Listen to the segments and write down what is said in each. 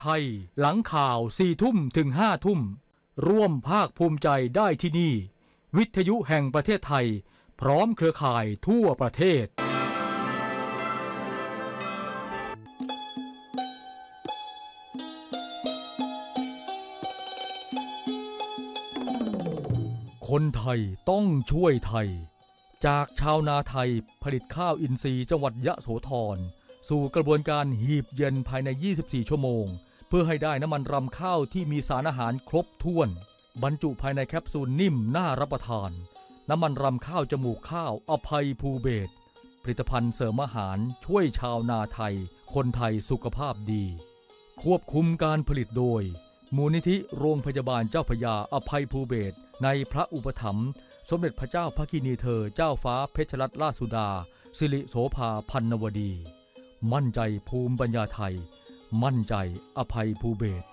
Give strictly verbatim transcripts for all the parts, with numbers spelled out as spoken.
ไทยหลังข่าวสี่ทุ่มถึงห้าทุ่มร่วมภาคภูมิใจได้ที่นี่วิทยุแห่งประเทศไทยพร้อมเครือข่ายทั่วประเทศคนไทยต้องช่วยไทยจากชาวนาไทยผลิตข้าวอินทรีย์จังหวัดยะโสธรสู่กระบวนการหีบเย็นภายในยี่สิบสี่ชั่วโมงเพื่อให้ได้น้ำมันรำข้าวที่มีสารอาหารครบถ้วนบรรจุภายในแคปซูลนิ่มน่ารับประทานน้ำมันรำข้าวจมูกข้าวอภัยภูเบศรผลิตภัณฑ์เสริมอาหารช่วยชาวนาไทยคนไทยสุขภาพดีควบคุมการผลิตโดยมูลนิธิโรงพยาบาลเจ้าพระยาอภัยภูเบศรในพระอุปถัมภ์สมเด็จพระเจ้าพระกินีเธอเจ้าฟ้าเพชรรัตนราชสุดาสิริโสภาพันนวดีมั่นใจภูมิปัญญาไทยมั่นใจอภัยภูเบศร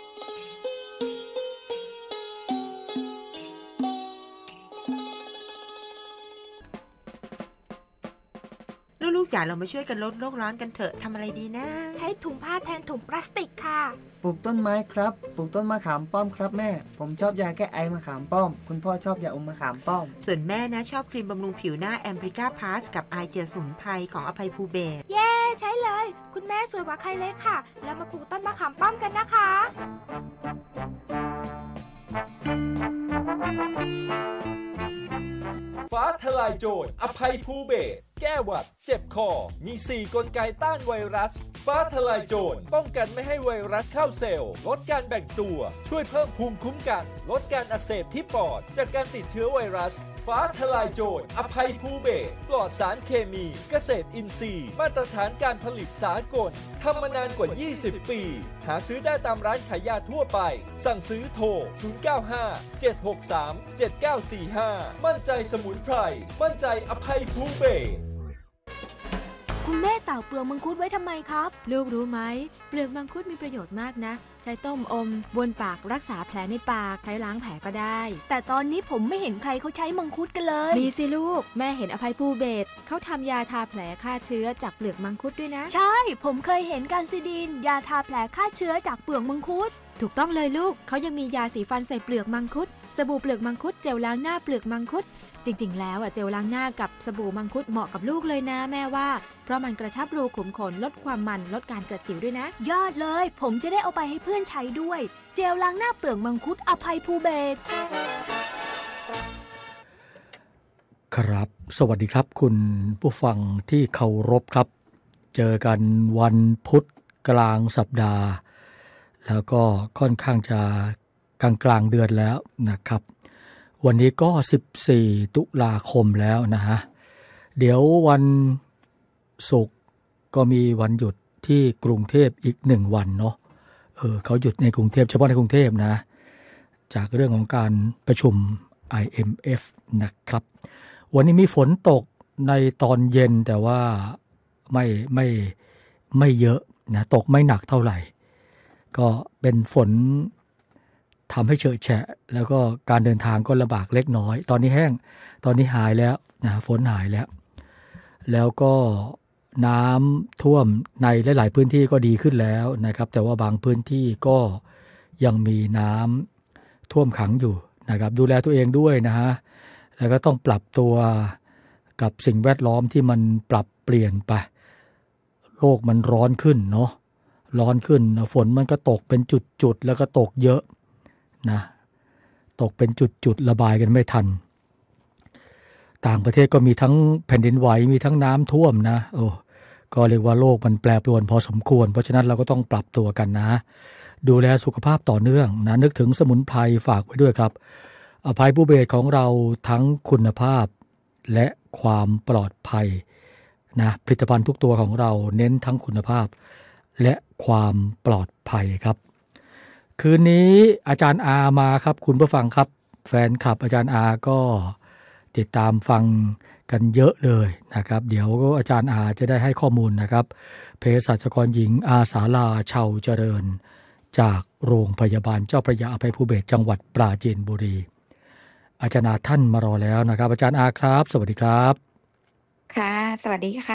ลูกๆจ๋าเรามาช่วยกันลดโลกร้อนกันเถอะทำอะไรดีนะใช้ถุงผ้าแทนถุงพลาสติกค่ะปลูกต้นไม้ครับปลูกต้นมะขามป้อมครับแม่ผมชอบยาแก้ไอมะขามป้อมคุณพ่อชอบยาอมมะขามป้อมส่วนแม่นะชอบครีมบำรุงผิวหน้าแอมบริก้าพลัสกับไอเจลสมุนไพรของอภัยภูเบศรเย้ใช้เลยคุณแม่สวยกว่าใครเลยค่ะแล้วมาปลูกต้นมะขามป้อมกันนะคะฟ้าทลายโจรอภัยภูเบศรแก้หวัดเจ็บคอมีสี่กลไกต้านไวรัสฟ้าทลายโจรป้องกันไม่ให้ไวรัสเข้าเซลล์ลดการแบ่งตัวช่วยเพิ่มภูมิคุ้มกันลดการอักเสบที่ปอดจากการติดเชื้อไวรัสฟ้าทลายโจรอภัยภูเบศรปลอดสารเคมีเกษตรอินทรีย์มาตรฐานการผลิตสากลทำมานานกว่ายี่สิบปีหาซื้อได้ตามร้านขายยาทั่วไปสั่งซื้อโทรศูนย์ เก้า ห้า เจ็ด หก สาม เจ็ด เก้า สี่ ห้ามั่นใจสมุนไพรมั่นใจอภัยภูเบศรคุณแม่ตากเปลือกมังคุดไว้ทำไมครับลูกรู้ไหมเปลือกมังคุดมีประโยชน์มากนะใช้ต้มอมบนปากรักษาแผลในปากใช้ล้างแผลก็ได้แต่ตอนนี้ผมไม่เห็นใครเขาใช้มังคุดกันเลยมีสิลูกแม่เห็นอภัยภูเบศรเขาทำยาทาแผลฆ่าเชื้อจากเปลือกมังคุดด้วยนะใช่ผมเคยเห็นการซิดีนยาทาแผลฆ่าเชื้อจากเปลือกมังคุดถูกต้องเลยลูกเขายังมียาสีฟันใส่เปลือกมังคุดสบู่เปลือกมังคุดเจลล้างหน้าเปลือกมังคุดจริงๆแล้วอ่ะเจลล้างหน้ากับสบู่มังคุดเหมาะกับลูกเลยนะแม่ว่าเพราะมันกระชับรูขุมขนลดความมันลดการเกิดสิวด้วยนะยอดเลยผมจะได้เอาไปให้เพื่อนใช้ด้วยเจลล้างหน้าเปลือกมังคุดอภัยภูเบศรครับสวัสดีครับคุณผู้ฟังที่เคารพครับเจอกันวันพุธกลางสัปดาห์แล้วก็ค่อนข้างจะกลางกลางเดือนแล้วนะครับวันนี้ก็สิบสี่ตุลาคมแล้วนะฮะเดี๋ยววันศุกร์ก็มีวันหยุดที่กรุงเทพอีกหนึ่งวันเนาะเออเขาหยุดในกรุงเทพเฉพาะในกรุงเทพนะจากเรื่องของการประชุม ไอ เอ็ม เอฟ นะครับวันนี้มีฝนตกในตอนเย็นแต่ว่าไม่ไม่ไม่เยอะนะตกไม่หนักเท่าไหร่ก็เป็นฝนทำให้เฉอะแฉะแล้วก็การเดินทางก็ลำบากเล็กน้อยตอนนี้แห้งตอนนี้หายแล้วนะฝนหายแล้วแล้วก็น้ำท่วมในหลายๆพื้นที่ก็ดีขึ้นแล้วนะครับแต่ว่าบางพื้นที่ก็ยังมีน้ำท่วมขังอยู่นะครับดูแลตัวเองด้วยนะฮะแล้วก็ต้องปรับตัวกับสิ่งแวดล้อมที่มันปรับเปลี่ยนไปโลกมันร้อนขึ้นเนาะร้อนขึ้นฝนมันก็ตกเป็นจุดๆแล้วก็ตกเยอะนะตกเป็นจุดๆระบายกันไม่ทันต่างประเทศก็มีทั้งแผ่นดินไหวมีทั้งน้ำท่วมนะโอ้ก็เรียกว่าโลกมันแปรปรวนพอสมควรเพราะฉะนั้นเราก็ต้องปรับตัวกันนะดูแลสุขภาพต่อเนื่องนะนึกถึงสมุนไพรฝากไว้ด้วยครับอภัยภูเบศรของเราทั้งคุณภาพและความปลอดภัยนะผลิตภัณฑ์ทุกตัวของเราเน้นทั้งคุณภาพและความปลอดภัยครับคืนนี้อาจารย์อามาครับคุณผู้ฟังครับแฟนคลับอาจารย์อาก็ติดตามฟังกันเยอะเลยนะครับเดี๋ยวอาจารย์อาจะได้ให้ข้อมูลนะครับเภสัชกรหญิงอาสาลาเชาเจริญจากโรงพยาบาลเจ้าพระยาอภัยภูเบศรจังหวัดปราจีนบุรีอาจารย์อาท่านมารอแล้วนะครับอาจารย์อาครับสวัสดีครับค่ะสวัสดีค่ะ